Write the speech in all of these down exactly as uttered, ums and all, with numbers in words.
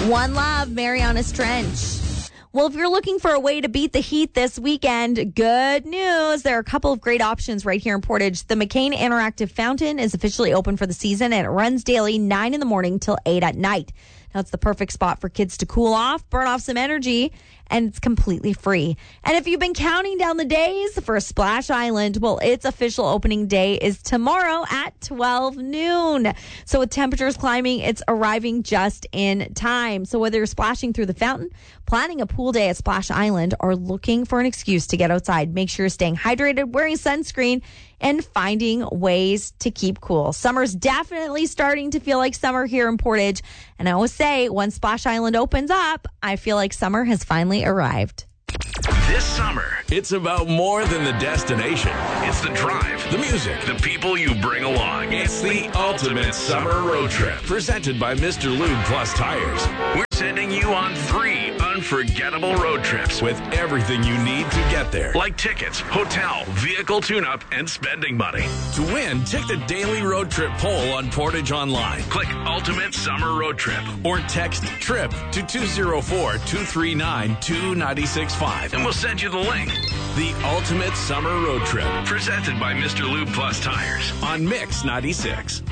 One Love, Marianas Trench. Well, if you're looking for a way to beat the heat this weekend, good news. There are a couple of great options right here in Portage. The McCain Interactive Fountain is officially open for the season, and it runs daily nine in the morning till eight at night. Now, it's the perfect spot for kids to cool off, burn off some energy, and it's completely free. And if you've been counting down the days for Splash Island, well, its official opening day is tomorrow at twelve noon. So with temperatures climbing, it's arriving just in time. So whether you're splashing through the fountain, planning a pool day at Splash Island, or looking for an excuse to get outside, make sure you're staying hydrated, wearing sunscreen, and finding ways to keep cool. Summer's definitely starting to feel like summer here in Portage. And I always say, when Splash Island opens up, I feel like summer has finally arrived. This summer, it's about more than the destination. It's the drive, the music, the people you bring along. It's the ultimate summer road trip. Presented by Mister Lube Plus Tires. We're sending you on three unforgettable road trips with everything you need to get there. Like tickets, hotel, vehicle tune-up, and spending money. To win, take the daily road trip poll on Portage Online. Click Ultimate Summer Road Trip or text TRIP to two oh four, two three nine, two nine six five and we'll send you the link. The Ultimate Summer Road Trip, presented by Mister Lube Plus Tires on Mix ninety-six.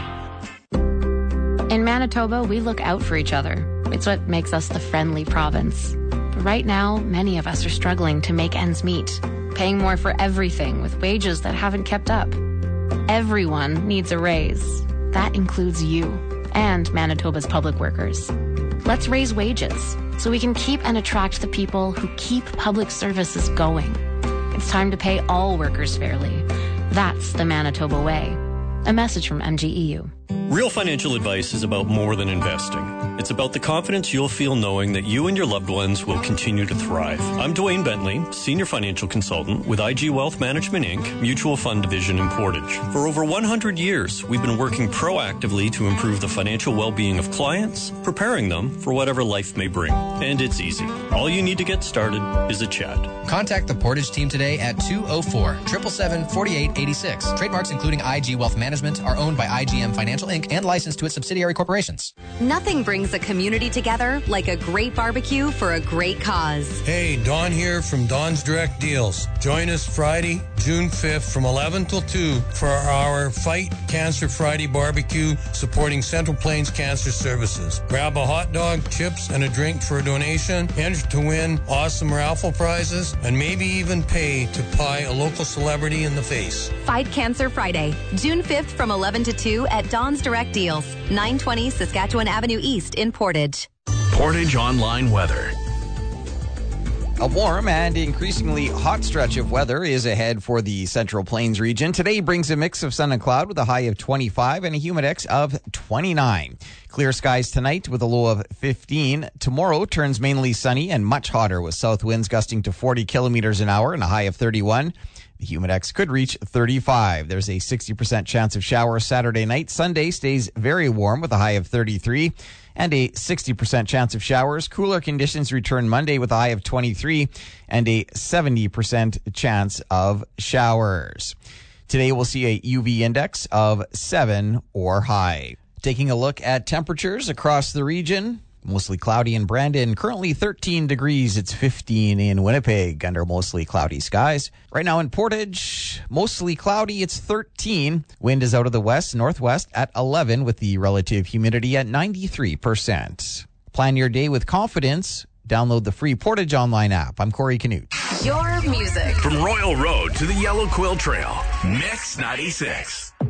In Manitoba, we look out for each other. It's what makes us the friendly province. But right now, many of us are struggling to make ends meet, paying more for everything with wages that haven't kept up. Everyone needs a raise. That includes you and Manitoba's public workers. Let's raise wages so we can keep and attract the people who keep public services going. It's time to pay all workers fairly. That's the Manitoba way. A message from M G E U. Real financial advice is about more than investing. It's about the confidence you'll feel knowing that you and your loved ones will continue to thrive. I'm Dwayne Bentley, Senior Financial Consultant with I G Wealth Management, Incorporated, Mutual Fund Division in Portage. For over one hundred years, we've been working proactively to improve the financial well-being of clients, preparing them for whatever life may bring. And it's easy. All you need to get started is a chat. Contact the Portage team today at two oh four, seven seven seven, four eight eight six. Trademarks including I G Wealth Management are owned by I G M Financial Incorporated and licensed to its subsidiary corporations. Nothing brings a community together like a great barbecue for a great cause. Hey, Don here from Don's Direct Deals. Join us Friday, June fifth from eleven till two for our Fight Cancer Friday barbecue supporting Central Plains Cancer Services. Grab a hot dog, chips, and a drink for a donation. Enter to win awesome raffle prizes and maybe even pay to pie a local celebrity in the face. Fight Cancer Friday, June fifth from eleven to two at Don's Direct Deals, nine twenty Saskatchewan Avenue East in Portage. Portage Online Weather. A warm and increasingly hot stretch of weather is ahead for the Central Plains region. Today brings a mix of sun and cloud with a high of twenty-five and a humidex of twenty-nine. Clear skies tonight with a low of fifteen. Tomorrow turns mainly sunny and much hotter with south winds gusting to forty kilometers an hour and a high of thirty-one. The humidex could reach thirty-five. There's a sixty percent chance of showers Saturday night. Sunday stays very warm with a high of thirty-three and a sixty percent chance of showers. Cooler conditions return Monday with a high of twenty-three and a seventy percent chance of showers. Today we'll see a U V index of seven or high. Taking a look at temperatures across the region. Mostly cloudy in Brandon. Currently thirteen degrees. It's fifteen in Winnipeg under mostly cloudy skies. Right now in Portage, mostly cloudy. It's thirteen. Wind is out of the west, northwest at eleven with the relative humidity at ninety-three percent. Plan your day with confidence. Download the free Portage Online app. I'm Corey Canute. Your music. From Royal Road to the Yellow Quill Trail, Mix ninety-six.